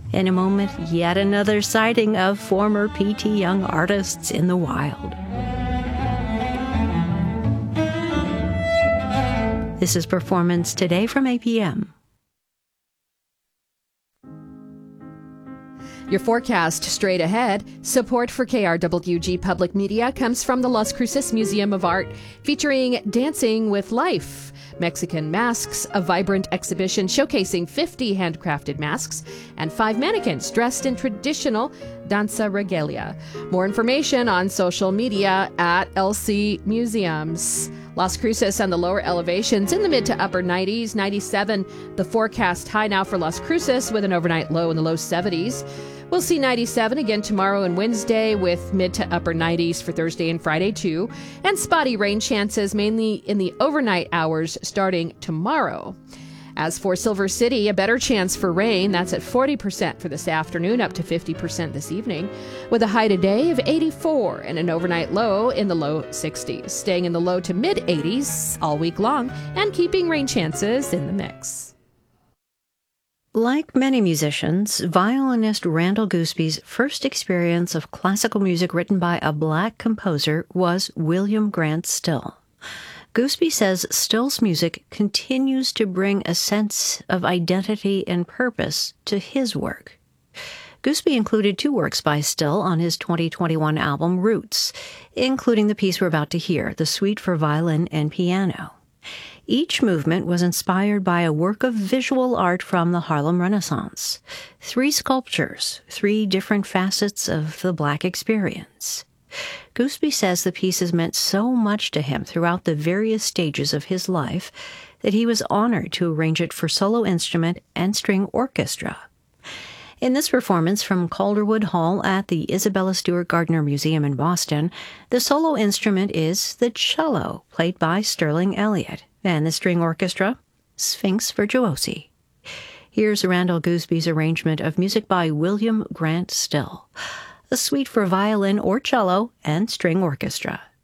In a moment, yet another sighting of former P.T. Young artists in the wild. This is Performance Today from APM. Your forecast straight ahead. Support for KRWG Public Media comes from the Las Cruces Museum of Art, featuring Dancing with Life, Mexican masks, a vibrant exhibition showcasing 50 handcrafted masks, and 5 mannequins dressed in traditional danza regalia. More information on social media at LC Museums. Las Cruces and the lower elevations in the mid to upper 90s, 97. The forecast high now for Las Cruces with an overnight low in the low 70s. We'll see 97 again tomorrow and Wednesday with mid to upper 90s for Thursday and Friday too. And spotty rain chances mainly in the overnight hours starting tomorrow. As for Silver City, a better chance for rain. That's at 40% for this afternoon, up to 50% this evening, with a high today of 84 and an overnight low in the low 60s, staying in the low to mid 80s all week long and keeping rain chances in the mix. Like many musicians, violinist Randall Gooseby's first experience of classical music written by a black composer was William Grant Still. Gooseby says Still's music continues to bring a sense of identity and purpose to his work. Gooseby included 2 works by Still on his 2021 album Roots, including the piece we're about to hear, the Suite for Violin and Piano. Each movement was inspired by a work of visual art from the Harlem Renaissance. 3 sculptures, 3 different facets of the black experience. Gooseby says the pieces meant so much to him throughout the various stages of his life that he was honored to arrange it for solo instrument and string orchestra. In this performance from Calderwood Hall at the Isabella Stewart Gardner Museum in Boston, the solo instrument is the cello, played by Sterling Elliott, and the string orchestra, Sphinx Virtuosi. Here's Randall Gooseby's arrangement of music by William Grant Still, a suite for violin or cello and string orchestra.